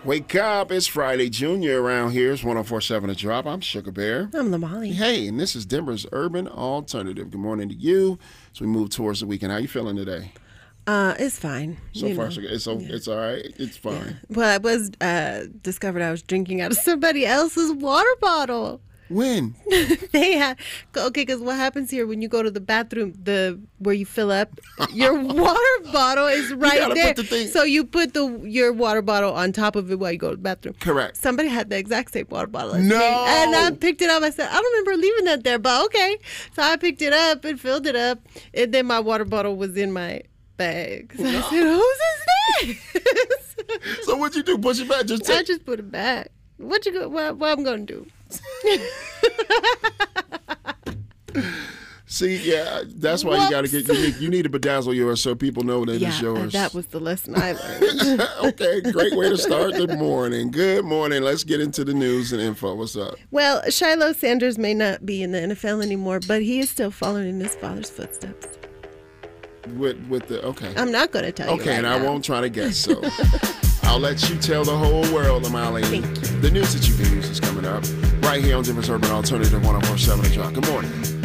Wake up, it's Friday Junior around here. It's 104.7 The Drop. I'm Sugar Bear. I'm Lamali. Hey, and this is Denver's Urban Alternative. Good morning to you. As we move towards the weekend, how you feeling today? It's fine. So far, so good. It's all right. It's fine. Yeah. Well, I was discovered I was drinking out of somebody else's water bottle. When? They had because what happens here when you go to the bathroom, where you fill up, your water bottle is right there. So you put your water bottle on top of it while you go to the bathroom. Correct. Somebody had the exact same water bottle as No. me, and I picked it up. I said, I don't remember leaving that there, but okay. So I picked it up and filled it up, and then my water bottle was in my bag. So I said, whose is this? So what'd you do? Push it back? I just put it back. What I'm gonna do? See, yeah, that's why you got to get unique. You need to bedazzle yours so people know that it's yours. That was the lesson I learned. Okay, great way to start the morning. Good morning. Let's get into the news and info. What's up? Well, Shiloh Sanders may not be in the NFL anymore, but he is still following in his father's footsteps. Okay. I'm not going to tell you. Okay, right and now. I won't try to guess, so I'll let you tell the whole world, Lamali. Thank you. The news that you can use is coming up right here on Denver's Urban Alternative 104.7 The Drop. Good morning.